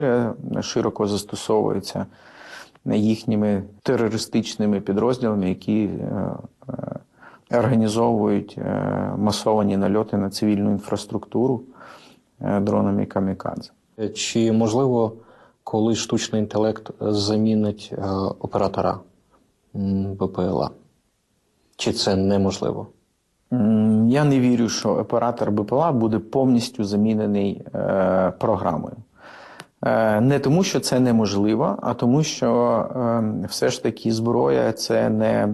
широко застосовується їхніми терористичними підрозділами, які організовують масовані нальоти на цивільну інфраструктуру дронами камікадзе. Чи можливо, коли штучний інтелект замінить оператора БПЛА? Чи це неможливо? Я не вірю, що оператор БПЛА буде повністю замінений програмою. Не тому, що це неможливо, а тому, що все ж таки зброя – це не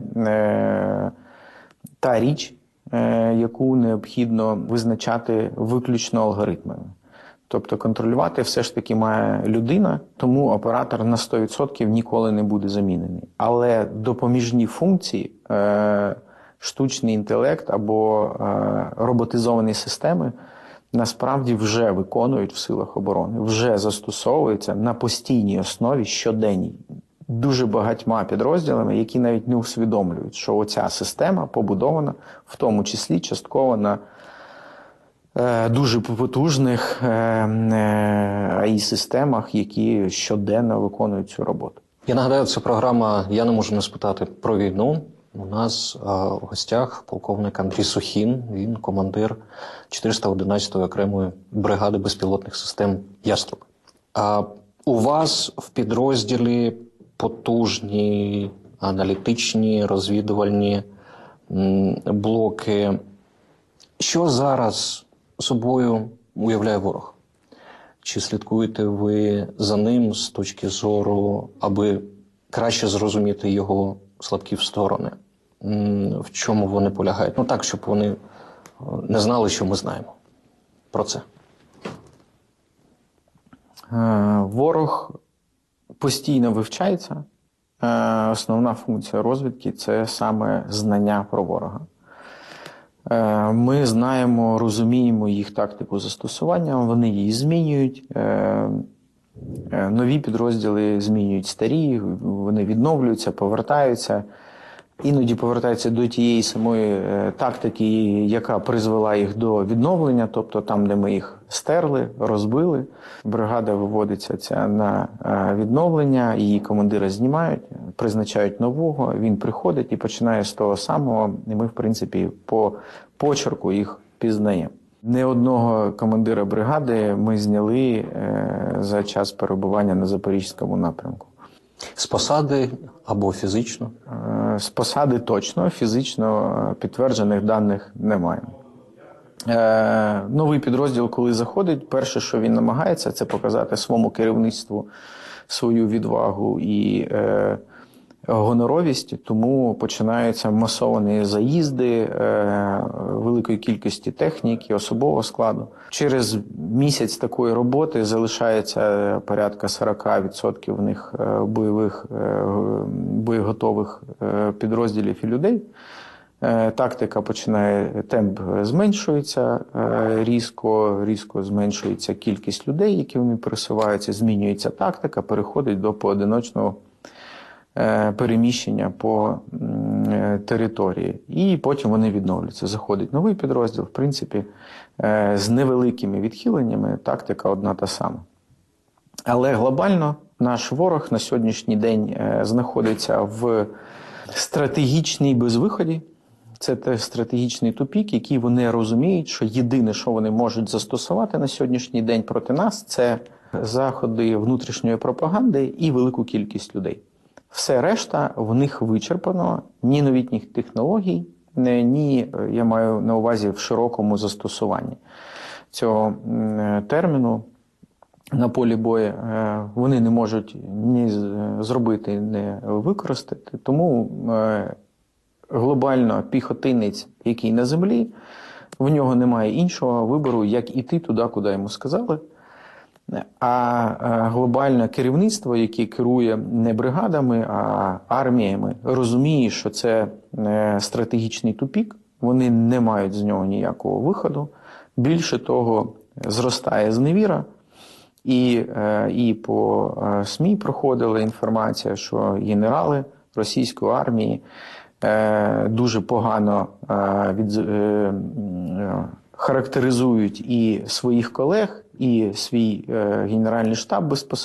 та річ, яку необхідно визначати виключно алгоритмами. Тобто контролювати все ж таки має людина, тому оператор на 100% ніколи не буде замінений. Але допоміжні функції, штучний інтелект або роботизовані системи насправді вже виконують в силах оборони, вже застосовуються на постійній основі щоденній. Дуже багатьма підрозділами, які навіть не усвідомлюють, що оця система побудована, в тому числі частково на дуже потужних АІ-системах, які щоденно виконують цю роботу. Я нагадаю, це програма «Я не можу не спитати про війну». У нас в гостях полковник Андрій Сухін, він командир 411-ї окремої бригади безпілотних систем «Яструб». У вас в підрозділі потужні аналітичні, розвідувальні блоки. Що зараз собою уявляє ворог? Чи слідкуєте ви за ним з точки зору, аби краще зрозуміти його слабкі сторони? В чому вони полягають? Ну так, щоб вони не знали, що ми знаємо про це. Ворог постійно вивчається. Основна функція розвідки – це саме знання про ворога. Ми знаємо, розуміємо їх тактику застосування, вони її змінюють. Нові підрозділи змінюють старі, вони відновлюються, повертаються. Іноді повертаються до тієї самої тактики, яка призвела їх до відновлення, тобто там, де ми їх стерли, розбили. Бригада виводиться на відновлення, її командира знімають, призначають нового, він приходить і починає з того самого, і ми, в принципі, по почерку їх пізнаємо. Не одного командира бригади ми зняли за час перебування на Запорізькому напрямку. З посади або фізично? З посади точно, фізично підтверджених даних немає. Новий підрозділ, коли заходить, перше, що він намагається, це показати своєму керівництву свою відвагу і гоноровість, тому починаються масовані заїзди великої кількості техніки, особового складу. Через місяць такої роботи залишається порядка 40% в них боєготових підрозділів і людей. Тактика починає, темп зменшується, різко зменшується кількість людей, які вони пересуваються, змінюється тактика, переходить до поодиночного переміщення по території. І потім вони відновлюються. Заходить новий підрозділ, в принципі, з невеликими відхиленнями, тактика одна та сама. Але глобально наш ворог на сьогоднішній день знаходиться в стратегічній безвиході. Це той стратегічний тупік, який вони розуміють, що єдине, що вони можуть застосувати на сьогоднішній день проти нас, це заходи внутрішньої пропаганди і велику кількість людей. Все решта в них вичерпано, ні новітніх технологій, ні, я маю на увазі, в широкому застосуванні цього терміну на полі бою вони не можуть ні зробити, ні використати. Тому глобально піхотинець, який на землі, в нього немає іншого вибору, як іти туди, куди йому сказали. А глобальне керівництво, яке керує не бригадами, а арміями, розуміє, що це стратегічний тупік, вони не мають з нього ніякого виходу. Більше того, зростає зневіра, і по СМІ проходила інформація, що генерали російської армії дуже погано характеризують і своїх колег, і свій генеральний штаб безпосередньо.